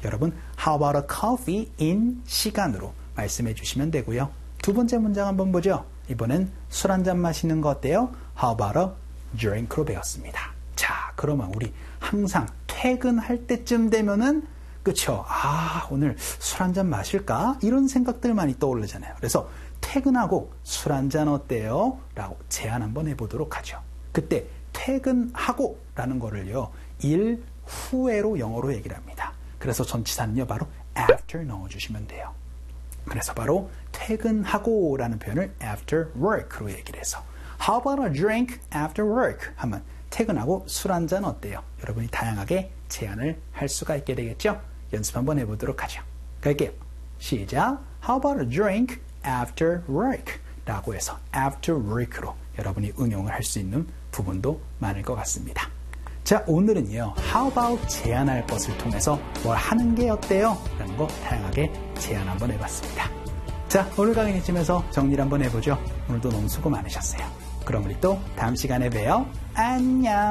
여러분 How about a coffee in 시간으로 말씀해 주시면 되고요. 두 번째 문장 한번 보죠. 이번엔 술 한잔 마시는 거 어때요? How about a drink로 배웠습니다. 자, 그러면 우리 항상 퇴근할 때쯤 되면은 그쵸? 아, 오늘 술 한잔 마실까? 이런 생각들 많이 떠오르잖아요. 그래서 퇴근하고 술 한잔 어때요? 라고 제안 한번 해보도록 하죠. 그때 퇴근하고 라는 거를요, 일 후에로 영어로 얘기를 합니다. 그래서 전치사는요, 바로 after 넣어주시면 돼요. 그래서 바로 퇴근하고 라는 표현을 after work로 얘기를 해서 How about a drink after work? 하면 퇴근하고 술 한잔 어때요? 여러분이 다양하게 제안을 할 수가 있게 되겠죠? 연습 한번 해보도록 하죠. 갈게요. 시작. How about a drink after work? 라고 해서 after work로 여러분이 응용을 할 수 있는 부분도 많을 것 같습니다. 자, 오늘은요. How about 제안할 것을 통해서 뭘 하는 게 어때요? 라는 거 다양하게 제안 한번 해봤습니다. 자, 오늘 강의 이쯤에서 정리를 한번 해보죠. 오늘도 너무 수고 많으셨어요. 그럼 우리 또 다음 시간에 봬요. 안녕.